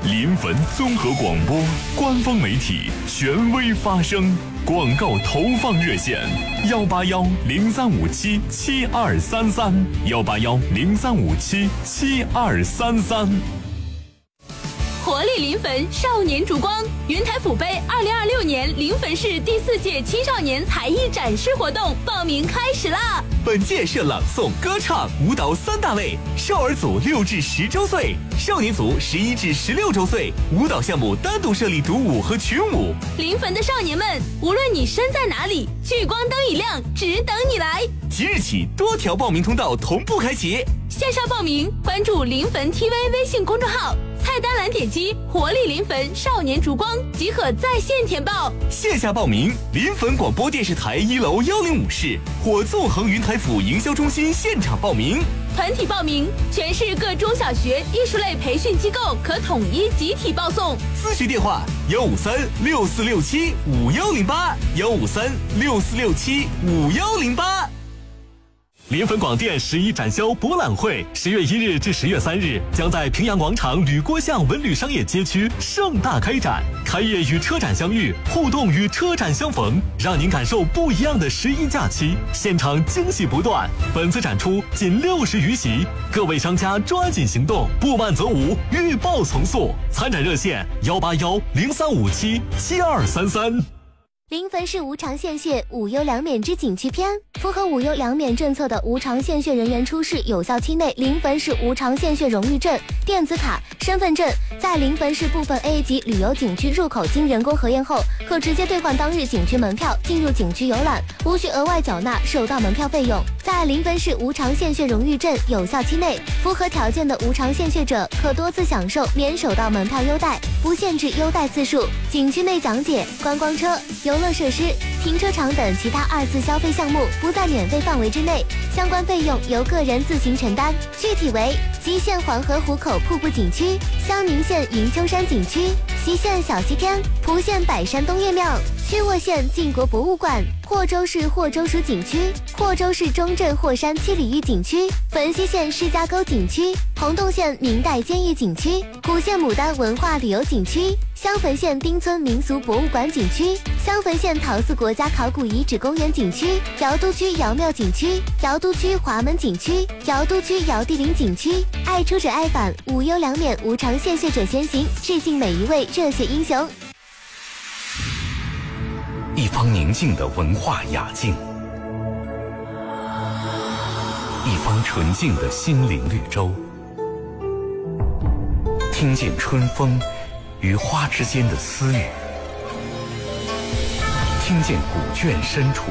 临汾综合广播官方媒体，权威发声。广告投放热线：181-0357-7233，181-0357-7233。 活力临汾少年烛光云台府杯2026年临汾市第4届青少年才艺展示活动报名开始啦！ 本届设朗诵、歌唱、舞蹈3大类，少儿组6至10周岁，少年组11至16周岁。舞蹈项目单独设立独舞和群舞。 临汾的少年们，无论你身在哪里，聚光灯一亮，只等你来。 即日起，多条报名通道同步开启。 线上报名，关注临汾 TV 微信公众号，菜单栏点击活力临汾少年烛光即可在线填报。 线下报名，临汾广播电视台1楼105室或纵横云台府营销中心现场报名。 团体报名，全市各中小学艺术类培训机构可统一集体报送。 咨询电话153-6467-5108，153-6467-5108。临汾广电11展销博览会10月1日至10月3日将在平阳广场吕郭巷文旅商业街区盛大开展，开业与车展相遇，互动与车展相逢，让您感受不一样的11假期，现场惊喜不断。本次展出仅60余席，各位商家抓紧行动，不慢则无，预报从速。参展热线181-0357-7233。 临汾市无偿献血无忧两免之景区篇，符合无忧两免政策的无偿献血人员出示有效期内临汾市无偿献血荣誉证、电子卡、身份证，在临汾市部分 A 级旅游景区入口经人工核验后，可直接兑换当日景区门票进入景区游览，无需额外缴纳首道门票费用。在临汾市无偿献血荣誉证有效期内，符合条件的无偿献血者可多次享受免首道门票优待，不限制优待次数。景区内讲解、观光车、游乐设施、停车场等其他2次消费项目不在免费范围之内，相关费用由个人自行承担。具体为：吉县黄河湖口瀑布景区、襄宁县云丘山景区、隰县小西天、蒲县百山东岳庙、曲沃县晋国博物馆、霍州市霍州属景区、霍州市中镇霍山七里峪景区、汾西县施家沟景区、洪洞县明代监狱景区、古县牡丹文化旅游景区、襄汾县丁村民俗博物馆景区、襄汾县陶寺国家考古遗址公园景区、瑶都区瑶庙景区、瑶都区华门景区、瑶都区瑶地陵景区。爱出者爱返，无忧两免无偿献血者先行，致敬每一位热血英雄。 一方宁静的文化雅境，一方纯净的心灵绿洲，听见春风与花之间的私语，听见古卷深处，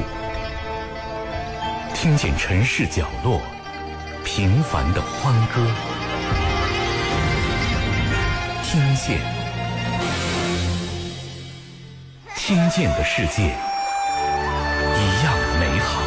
听见城市角落平凡的欢歌，听见的世界一样美好。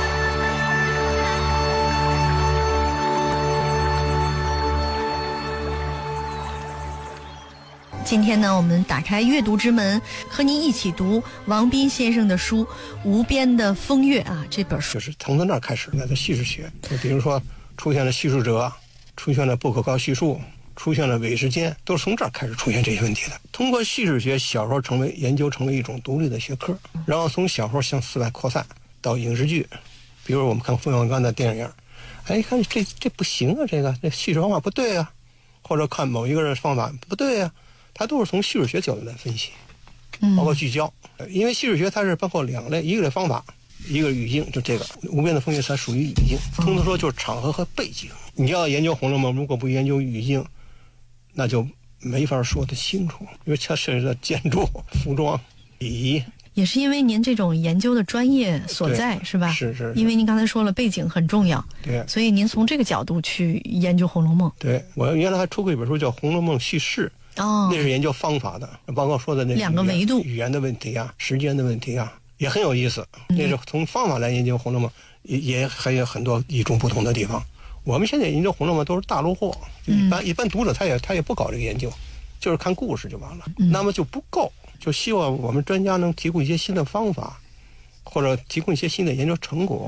今天呢，我们打开阅读之门，和您一起读王斌先生的书《无边的风月》啊，这本书就是从那儿开始的叙事学，就比如说出现了叙述者，出现了不可靠叙述，出现了伪时间，都是从这儿开始出现这些问题的。通过叙事学，小说研究成为一种独立的学科，然后从小说向四外扩散到影视剧，比如我们看冯小刚的电影，哎，看这不行啊，这叙事方法不对啊，或者看某一个人方法不对啊，它都是从叙事学角度来分析，包括聚焦，因为叙事学它是包括2类，一个是方法，一个语境，就这个无边的风月它属于语境，通俗说就是场合和背景。你要研究《红楼梦》，如果不研究语境，那就没法说得清楚，因为它涉及到建筑、服装、礼仪。 也是因为您这种研究的专业所在，是吧？ 是。 因为您刚才说了背景很重要， 对， 所以您从这个角度去研究《红楼梦》。 对，我原来还出过一本书叫《红楼梦叙事》，那是研究方法的，包括说的那 2个维度， 语言的问题啊，时间的问题啊，也很有意思。那是从方法来研究《红楼梦》，也还有很多与众不同的地方。我们现在研究《红楼梦》都是大陆货，一般读者他也不搞这个研究，就是看故事就完了，那么就不够。就希望我们专家能提供一些新的方法，或者提供一些新的研究成果，